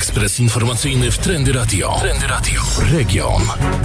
Ekspres informacyjny w Trendy Radio. Trendy Radio. Region.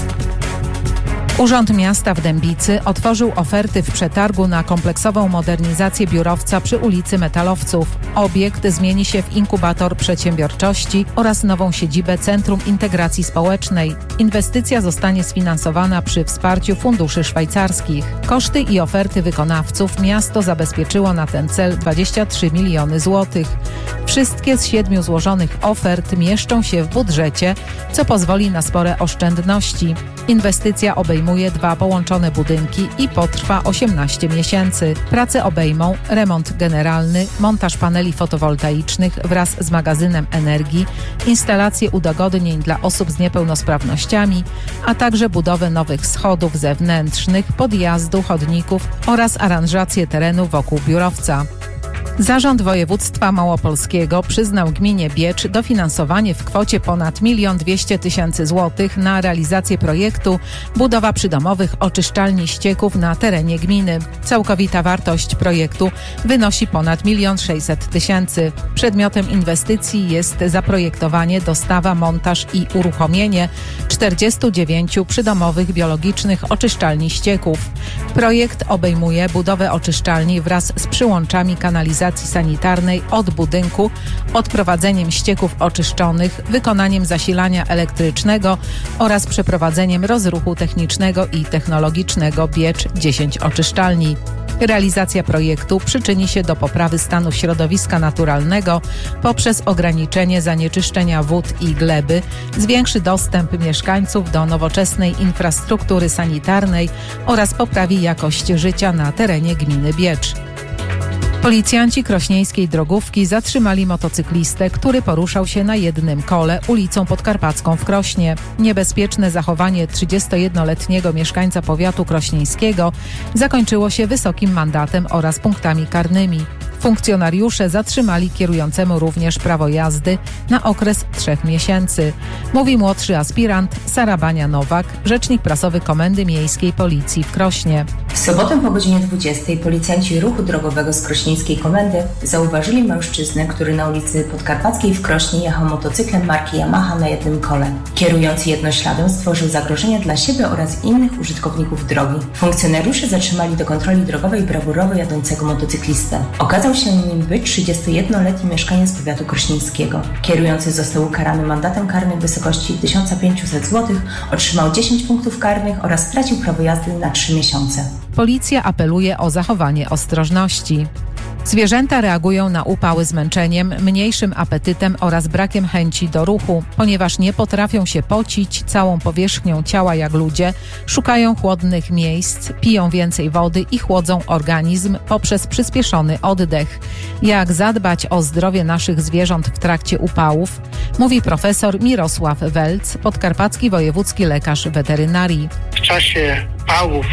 Urząd Miasta w Dębicy otworzył oferty w przetargu na kompleksową modernizację biurowca przy ulicy Metalowców. Obiekt zmieni się w inkubator przedsiębiorczości oraz nową siedzibę Centrum Integracji Społecznej. Inwestycja zostanie sfinansowana przy wsparciu funduszy szwajcarskich. Koszty i oferty wykonawców miasto zabezpieczyło na ten cel 23 miliony złotych. Wszystkie z 7 złożonych ofert mieszczą się w budżecie, co pozwoli na spore oszczędności. Inwestycja obejmuje 2 połączone budynki i potrwa 18 miesięcy. Prace obejmą remont generalny, montaż paneli fotowoltaicznych wraz z magazynem energii, instalację udogodnień dla osób z niepełnosprawnościami, a także budowę nowych schodów zewnętrznych, podjazdu, chodników oraz aranżację terenu wokół biurowca. Zarząd Województwa Małopolskiego przyznał gminie Biecz dofinansowanie w kwocie ponad 1 200 000 złotych na realizację projektu budowa przydomowych oczyszczalni ścieków na terenie gminy. Całkowita wartość projektu wynosi ponad 1 600 000. Przedmiotem inwestycji jest zaprojektowanie, dostawa, montaż i uruchomienie 49 przydomowych biologicznych oczyszczalni ścieków. Projekt obejmuje budowę oczyszczalni wraz z przyłączami kanalizacji sanitarnej od budynku, odprowadzeniem ścieków oczyszczonych, wykonaniem zasilania elektrycznego oraz przeprowadzeniem rozruchu technicznego i technologicznego Biecz 10 oczyszczalni. Realizacja projektu przyczyni się do poprawy stanu środowiska naturalnego poprzez ograniczenie zanieczyszczenia wód i gleby, zwiększy dostęp mieszkańców do nowoczesnej infrastruktury sanitarnej oraz poprawi jakość życia na terenie gminy Biecz. Policjanci krośnieńskiej drogówki zatrzymali motocyklistę, który poruszał się na jednym kole ulicą Podkarpacką w Krośnie. Niebezpieczne zachowanie 31-letniego mieszkańca powiatu krośnieńskiego zakończyło się wysokim mandatem oraz punktami karnymi. Funkcjonariusze zatrzymali kierującemu również prawo jazdy na okres 3 miesięcy. Mówi młodszy aspirant Sara Bania-Nowak, rzecznik prasowy Komendy Miejskiej Policji w Krośnie. W sobotę po godzinie 20 policjanci ruchu drogowego z krośnieńskiej komendy zauważyli mężczyznę, który na ulicy Podkarpackiej w Krośnie jechał motocyklem marki Yamaha na jednym kole. Kierujący jednośladem stworzył zagrożenie dla siebie oraz innych użytkowników drogi. Funkcjonariusze zatrzymali do kontroli drogowej brawurowo jadącego motocyklistę. Okazał się nim być 31-letni mieszkaniec powiatu krośnieńskiego. Kierujący został ukarany mandatem karnym w wysokości 1500 zł, otrzymał 10 punktów karnych oraz stracił prawo jazdy na 3 miesiące. Policja apeluje o zachowanie ostrożności. Zwierzęta reagują na upały zmęczeniem, mniejszym apetytem oraz brakiem chęci do ruchu. Ponieważ nie potrafią się pocić całą powierzchnią ciała jak ludzie, szukają chłodnych miejsc, piją więcej wody i chłodzą organizm poprzez przyspieszony oddech. Jak zadbać o zdrowie naszych zwierząt w trakcie upałów, mówi profesor Mirosław Welc, podkarpacki wojewódzki lekarz weterynarii. W czasie upałów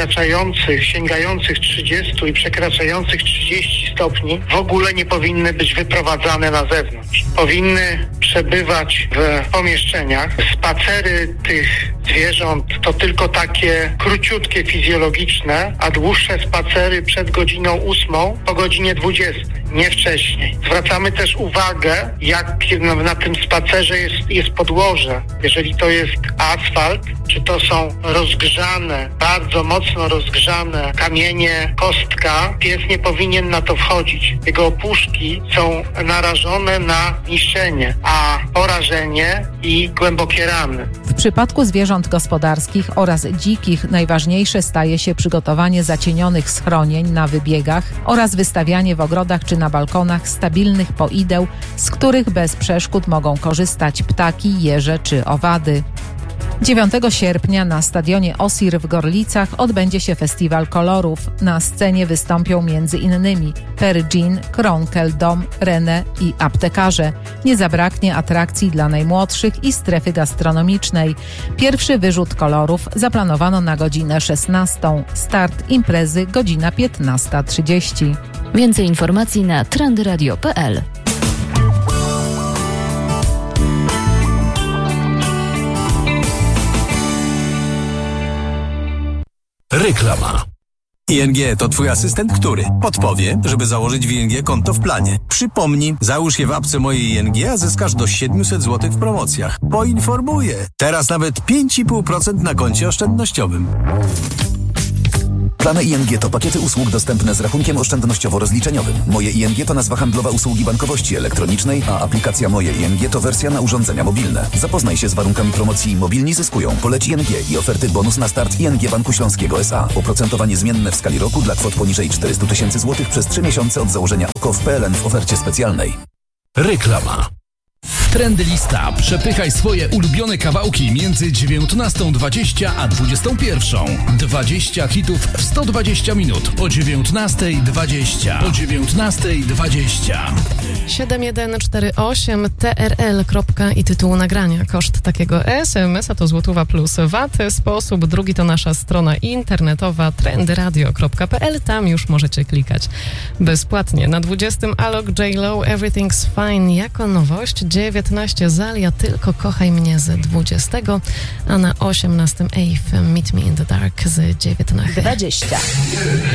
sięgających 30 i przekraczających 30 stopni w ogóle nie powinny być wyprowadzane na zewnątrz. Powinny przebywać w pomieszczeniach. Spacery tych zwierząt to tylko takie króciutkie fizjologiczne, a dłuższe spacery przed godziną 8 po godzinie 20, nie wcześniej. Zwracamy też uwagę, jak na tym spacerze jest podłoże. Jeżeli to jest asfalt, czy to są rozgrzane, bardzo mocno rozgrzane kamienie, kostka, pies nie powinien na to wchodzić. Jego opuszki są narażone na niszczenie, a porażenie i głębokie rany. W przypadku zwierząt gospodarskich oraz dzikich najważniejsze staje się przygotowanie zacienionych schronień na wybiegach oraz wystawianie w ogrodach czy na balkonach stabilnych poideł, z których bez przeszkód mogą korzystać ptaki, jeże czy owady. 9 sierpnia na stadionie Osir w Gorlicach odbędzie się Festiwal Kolorów. Na scenie wystąpią m.in. Pergin, Kronkel Dom, René i aptekarze. Nie zabraknie atrakcji dla najmłodszych i strefy gastronomicznej. Pierwszy wyrzut kolorów zaplanowano na godzinę 16. Start imprezy godzina 15:30. Więcej informacji na trendyradio.pl. Reklama. ING to twój asystent, który podpowie, żeby założyć w ING konto w planie. Przypomnij, załóż je w apce mojej ING, a zyskasz do 700 zł w promocjach. Poinformuję. Teraz nawet 5,5% na koncie oszczędnościowym. Plany ING to pakiety usług dostępne z rachunkiem oszczędnościowo-rozliczeniowym. Moje ING to nazwa handlowa usługi bankowości elektronicznej, a aplikacja Moje ING to wersja na urządzenia mobilne. Zapoznaj się z warunkami promocji Mobilni zyskują. Poleć ING i oferty bonus na start ING Banku Śląskiego S.A. Oprocentowanie zmienne w skali roku dla kwot poniżej 400 000 złotych przez 3 miesiące od założenia OKO w PLN w ofercie specjalnej. Reklama. Trendy Lista. Przepychaj swoje ulubione kawałki między 19:20 a 21:00. 20 hitów w 120 minut o 19:20. 7148 TRL. I tytuł nagrania. Koszt takiego SMS-a to złotówa plus VAT. Sposób drugi to nasza strona internetowa trendyradio.pl. Tam już możecie klikać bezpłatnie. Na 20 Alok J.Lo Everything's Fine jako nowość. 19 Zalia Tylko kochaj mnie z 20, a na 18 Ave Meet Me in the Dark z 19. 20.